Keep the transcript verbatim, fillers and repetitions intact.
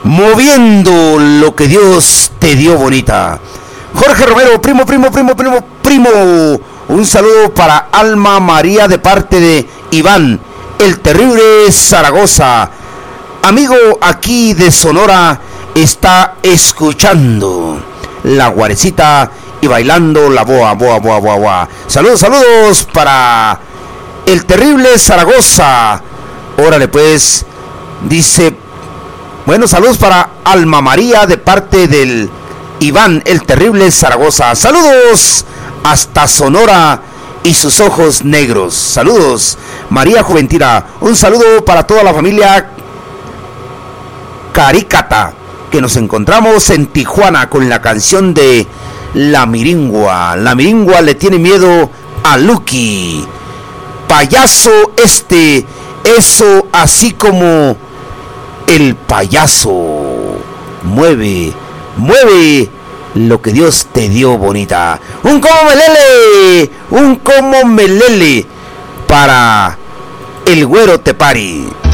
moviendo lo que Dios te dio, bonita. Jorge Romero, primo, primo, primo, primo, primo. Un saludo para Alma María de parte de Iván, el terrible Zaragoza. Amigo aquí de Sonora, está escuchando la guarecita y bailando la boa, boa, boa, boa, boa. Saludos, saludos para el terrible Zaragoza. Órale pues, dice, bueno, saludos para Alma María de parte del Iván, el terrible Zaragoza. Saludos hasta Sonora y sus ojos negros. Saludos, María Juventina. Un saludo para toda la familia Caricata, que nos encontramos en Tijuana con la canción de La Miringua. La Miringua le tiene miedo a Lucky. Payaso este, eso así como el payaso. Mueve, mueve lo que Dios te dio, bonita. Un como melele, un como melele para el güero Tepari.